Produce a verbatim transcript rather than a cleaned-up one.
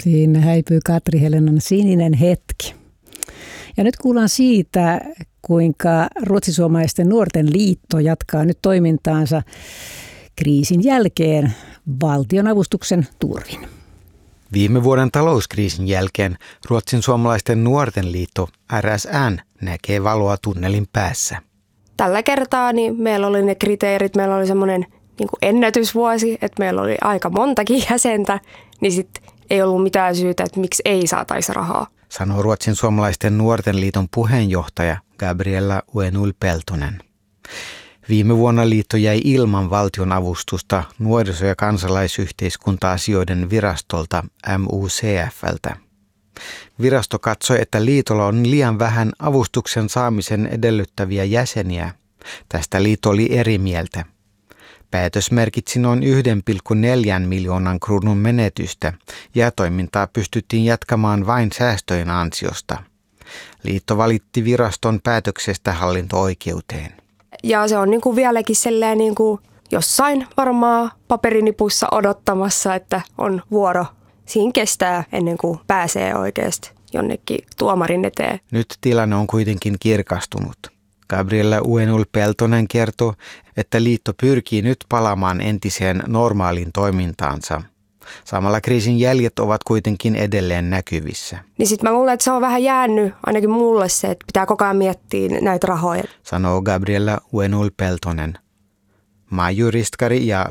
Siinä häipyy Katri Helenan sininen hetki. Ja nyt kuullaan siitä, kuinka ruotsisuomalaisten nuorten liitto jatkaa nyt toimintaansa kriisin jälkeen valtionavustuksen turvin. Viime vuoden talouskriisin jälkeen Ruotsin suomalaisten nuorten liitto R S N näkee valoa tunnelin päässä. Tällä kertaa niin meillä oli ne kriteerit, meillä oli semmoinen niin kuin ennätysvuosi, että meillä oli aika montakin jäsentä, niin sitten ei ollut mitään syytä, että miksi ei saataisi rahaa. Sanoo Ruotsin suomalaisten nuorten liiton puheenjohtaja Gabriella Uenul-Peltonen. Viime vuonna liitto jäi ilman valtion avustusta nuoriso- ja kansalaisyhteiskunta-asioiden virastolta M U C F:ltä. Virasto katsoi, että liitolla on liian vähän avustuksen saamisen edellyttäviä jäseniä. Tästä liitto oli eri mieltä. Päätös merkitsi noin yksi pilkku neljä miljoonan kruunun menetystä ja toimintaa pystyttiin jatkamaan vain säästöjen ansiosta. Liitto valitti viraston päätöksestä hallinto-oikeuteen. Ja se on niin kuin vieläkin sellainen niin kuin jossain varmaan paperinipussa odottamassa, että on vuoro. Siinä kestää ennen kuin pääsee oikeasti jonnekin tuomarin eteen. Nyt tilanne on kuitenkin kirkastunut. Gabriella Uenul-Peltonen kertoo, että liitto pyrkii nyt palaamaan entiseen normaaliin toimintaansa. Samalla kriisin jäljet ovat kuitenkin edelleen näkyvissä. Niin sitten mä luulen, että se on vähän jäänyt ainakin mulle se, että pitää koko ajan miettiä näitä rahoja. Sanoo Gabriella Uenul-Peltonen. Maiju Ristkari ja